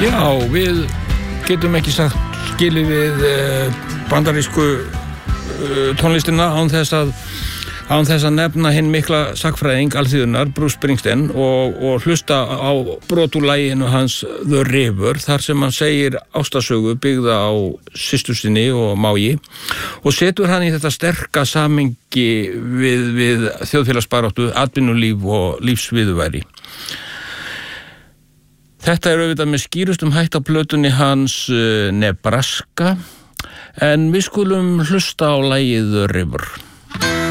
Já, við getum ekki sagt skilið við bandarísku tónlistina án þess að nefna hinn mikla sagnfræðing alþýðunnar, Bruce Springsteen, og hlusta á brot úr laginu hans The River, þar sem hann segir ástarsögu byggða á systur sinni og mági, og setur hann í þetta sterka samhengi við þjóðfélagsbaráttu, atvinnulíf og lífsviðurværi. Þetta auðvitað með skýrustum hætt á plötunni hans Nebraska, en við skulum hlusta á lagið The River.